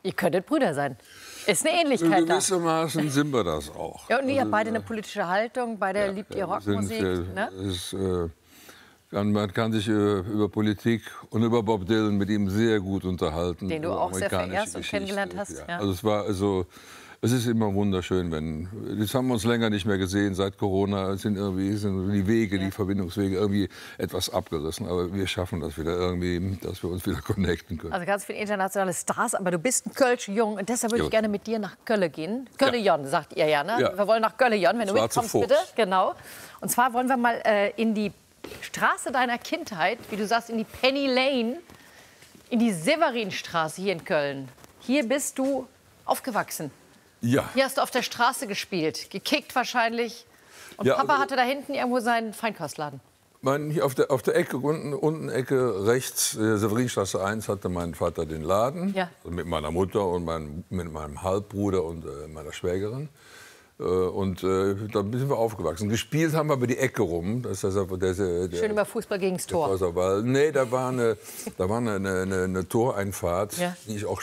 Ihr könntet Brüder sein. Ist eine Ähnlichkeit da. Gewissermaßen sind wir das auch. Ja, und ihr habt beide eine politische Haltung, beide liebt ihr Rockmusik. Man kann sich über Politik und über Bob Dylan mit ihm sehr gut unterhalten. Den du auch sehr verehrst und kennengelernt hast. Ja. Also es ist immer wunderschön, jetzt haben wir uns länger nicht mehr gesehen, seit Corona sind die Wege, die Verbindungswege irgendwie etwas abgerissen. Aber wir schaffen das wieder irgendwie, dass wir uns wieder connecten können. Also ganz viele internationale Stars, aber du bist ein Kölscher Jung und deshalb würde ich gerne mit dir nach Köln gehen. Köln-Jon, sagt ihr ja, ne? Ja. Wir wollen nach Köln-Jon, wenn du mitkommst, bitte. Genau. Und zwar wollen wir mal in die Straße deiner Kindheit, wie du sagst, in die Penny Lane, in die Severinstraße hier in Köln. Hier bist du aufgewachsen. Ja. Hier hast du auf der Straße gespielt, gekickt wahrscheinlich. Und ja, Papa hatte da hinten irgendwo seinen Feinkostladen. Hier auf der Ecke, unten Ecke rechts, Severinstraße 1, hatte mein Vater den Laden. Ja. Also mit meiner Mutter und mit meinem Halbbruder und meiner Schwägerin. Und da sind wir aufgewachsen. Gespielt haben wir über die Ecke rum. Das ist schön über Fußball gegens Tor. Nee, da war eine Toreinfahrt, die ich auch